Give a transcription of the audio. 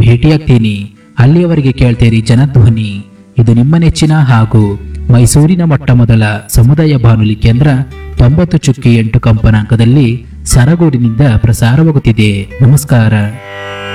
ಭೇಟಿಯಾಗ್ತೀನಿ. ಅಲ್ಲಿಯವರೆಗೆ ಕೇಳ್ತೀರಿ ಜನಧ್ವನಿ. ಇದು ನಿಮ್ಮ ನೆಚ್ಚಿನ ಹಾಗೂ ಮೈಸೂರಿನ ಮೊಟ್ಟಮೊದಲ ಸಮುದಾಯ ಬಾನುಲಿ ಕೇಂದ್ರ 90.8 ಕಂಪನಾಂಕದಲ್ಲಿ ಸರಗೂರಿನಿಂದ ಪ್ರಸಾರವಾಗುತ್ತಿದೆ. ನಮಸ್ಕಾರ.